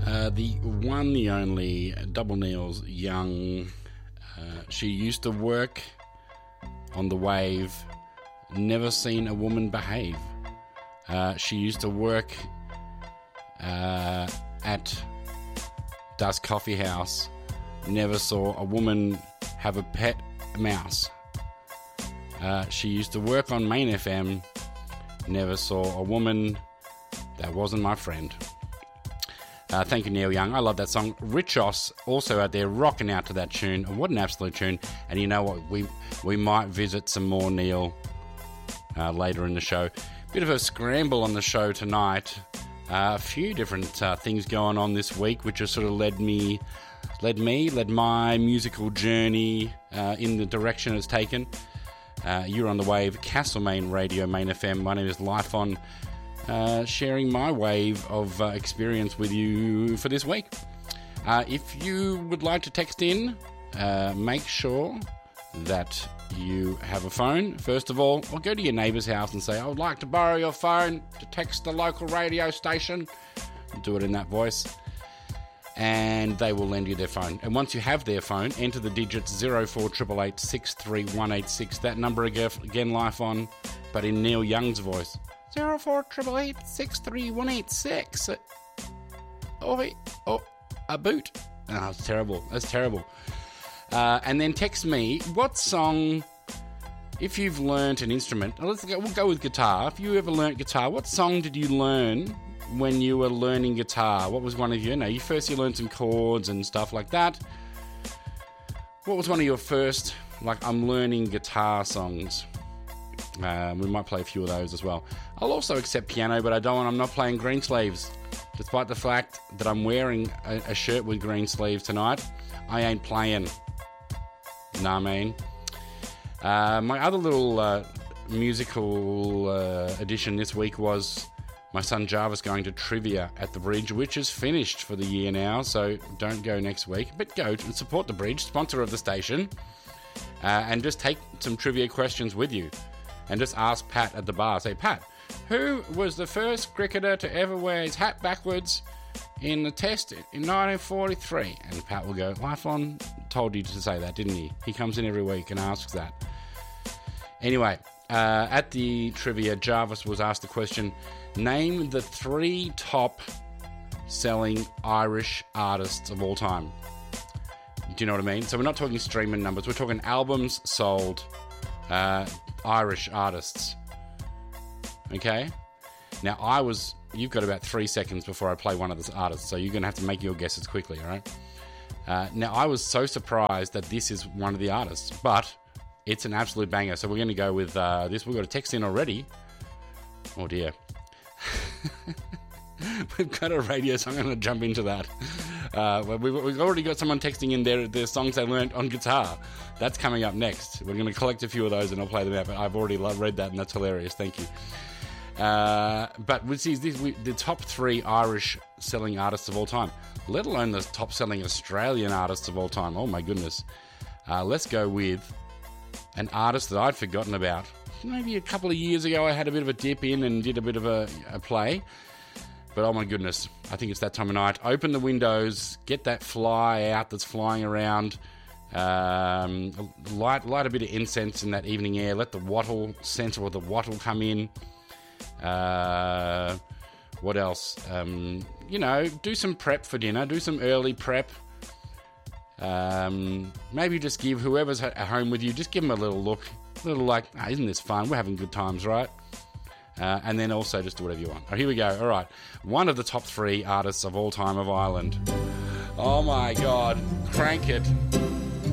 The one, the only, Double Neil's Young. She used to work on the Wave. Never seen a woman behave. She used to work at Dust Coffee House. Never saw a woman have a pet mouse. She used to work on Main FM. Never saw a woman that wasn't my friend. Thank you, Neil Young. I love that song. Richos also out there rocking out to that tune. What an absolute tune. And you know what? We might visit some more Neil later in the show. Bit of a scramble on the show tonight. A few different things going on this week, which has sort of led my musical journey in the direction it's taken. You're on the Wave, Castlemaine Radio, Main FM. My name is Lifon, sharing my wave of experience with you for this week. If you would like to text in, make sure that you have a phone, first of all, or go to your neighbour's house and say, I would like to borrow your phone to text the local radio station. Do it in that voice. And they will lend you their phone. And once you have their phone, enter the digits 0488 63186. That number again, life on, but in Neil Young's voice. 0488 63186. Oh, a boot. Oh, that's terrible. That's terrible. And then text me, what song, if you've learnt an instrument, we'll go with guitar. If you ever learnt guitar, what song did you learn when you were learning guitar? What was one of you learned some chords and stuff like that. What was one of your first, I'm learning guitar songs? We might play a few of those as well. I'll also accept piano, but I'm not playing Greensleeves. Despite the fact that I'm wearing a shirt with green sleeves tonight, I ain't playing. Nah, man. My other little musical addition this week was my son Jarvis going to trivia at the Bridge, which is finished for the year now, so don't go next week. But go and support the Bridge, sponsor of the station, and just take some trivia questions with you. And just ask Pat at the bar. Say, Pat, who was the first cricketer to ever wear his hat backwards in the test in 1943? And Pat will go, Lifon told you to say that, didn't he? He comes in every week and asks that. Anyway, at the trivia, Jarvis was asked the question, name the 3 top selling Irish artists of all time. Do you know what I mean? So we're not talking streaming numbers, we're talking albums sold, Irish artists. Okay? Now, you've got about 3 seconds before I play one of the artists, so you're going to have to make your guesses quickly, all right? Now, I was so surprised that this is one of the artists, but it's an absolute banger. So we're going to go with this. We've got a text in already. Oh, dear. We've got a radio song. I'm going to jump into that. We've already got someone texting in their songs they learnt on guitar. That's coming up next. We're going to collect a few of those and I'll play them out, but I've already read that and that's hilarious. Thank you. But this is the top 3 Irish selling artists of all time, let alone the top selling Australian artists of all time. Oh my goodness. Let's go with an artist that I'd forgotten about. Maybe a couple of years ago I had a bit of a dip in and did a bit of a play. But oh my goodness, I think it's that time of night. Open the windows, get that fly out that's flying around. Light a bit of incense in that evening air. Let the wattle scent or the wattle come in. What else? Do some prep for dinner. Do some early prep. Maybe just give whoever's at home with you, just give them a little look. A little isn't this fun? We're having good times, right? And then also just do whatever you want. Here we go. All right. One of the top 3 artists of all time of Ireland. Oh my God. Crank it.